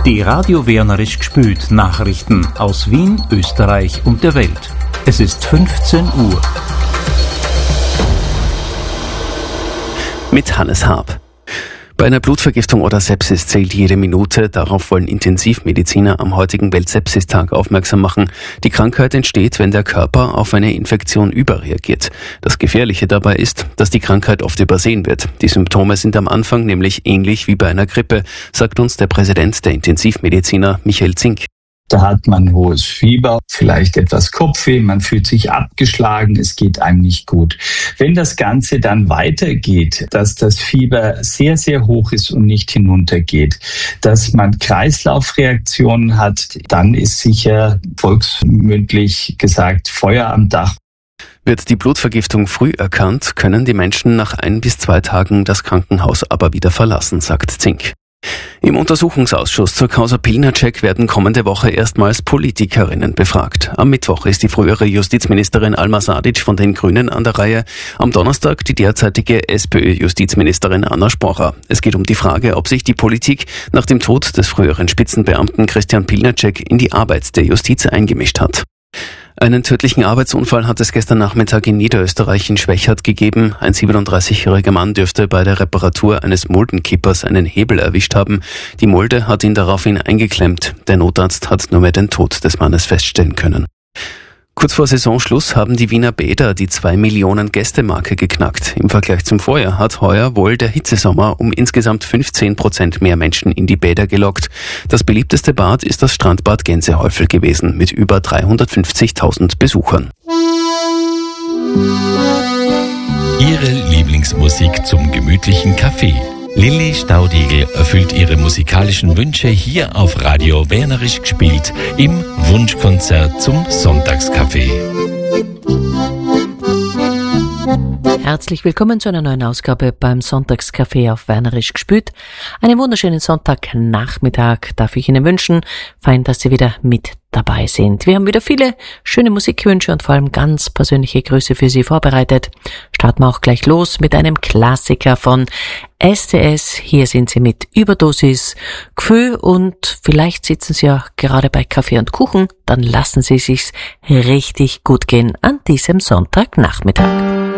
Die Radio Wernerisch gspült Nachrichten aus Wien, Österreich und der Welt. Es ist 15 Uhr. Mit Hannes Haab. Bei einer Blutvergiftung oder Sepsis zählt jede Minute. Darauf wollen Intensivmediziner am heutigen Welt-Sepsis-Tag aufmerksam machen. Die Krankheit entsteht, wenn der Körper auf eine Infektion überreagiert. Das Gefährliche dabei ist, dass die Krankheit oft übersehen wird. Die Symptome sind am Anfang nämlich ähnlich wie bei einer Grippe, sagt uns der Präsident der Intensivmediziner Michael Zink. Da hat man hohes Fieber, vielleicht etwas Kopfweh, man fühlt sich abgeschlagen, es geht einem nicht gut. Wenn das Ganze dann weitergeht, dass das Fieber sehr, sehr hoch ist und nicht hinuntergeht, dass man Kreislaufreaktionen hat, dann ist sicher volksmündlich gesagt Feuer am Dach. Wird die Blutvergiftung früh erkannt, können die Menschen nach 1 bis 2 Tagen das Krankenhaus aber wieder verlassen, sagt Zink. Im Untersuchungsausschuss zur Causa Pilnacek werden kommende Woche erstmals Politikerinnen befragt. Am Mittwoch ist die frühere Justizministerin Alma Sadic von den Grünen an der Reihe, am Donnerstag die derzeitige SPÖ-Justizministerin Anna Sporer. Es geht um die Frage, ob sich die Politik nach dem Tod des früheren Spitzenbeamten Christian Pilnacek in die Arbeit der Justiz eingemischt hat. Einen tödlichen Arbeitsunfall hat es gestern Nachmittag in Niederösterreich in Schwechat gegeben. Ein 37-jähriger Mann dürfte bei der Reparatur eines Muldenkippers einen Hebel erwischt haben. Die Mulde hat ihn daraufhin eingeklemmt. Der Notarzt hat nur mehr den Tod des Mannes feststellen können. Kurz vor Saisonschluss haben die Wiener Bäder die 2 Millionen Gäste-Marke geknackt. Im Vergleich zum Vorjahr hat heuer wohl der Hitzesommer um insgesamt 15% mehr Menschen in die Bäder gelockt. Das beliebteste Bad ist das Strandbad Gänsehäufel gewesen mit über 350.000 Besuchern. Ihre Lieblingsmusik zum gemütlichen Kaffee. Lilly Staudigl erfüllt ihre musikalischen Wünsche hier auf Radio Wernerisch gspielt im Wunschkonzert zum Sonntagskaffee. Herzlich willkommen zu einer neuen Ausgabe beim Sonntagskaffee auf Wernerisch gspült. Einen wunderschönen Sonntagnachmittag darf ich Ihnen wünschen. Fein, dass Sie wieder mit dabei sind. Wir haben wieder viele schöne Musikwünsche und vor allem ganz persönliche Grüße für Sie vorbereitet. Starten wir auch gleich los mit einem Klassiker von STS. Hier sind Sie mit Überdosis Gefühl und vielleicht sitzen Sie ja gerade bei Kaffee und Kuchen. Dann lassen Sie sich's richtig gut gehen an diesem Sonntagnachmittag.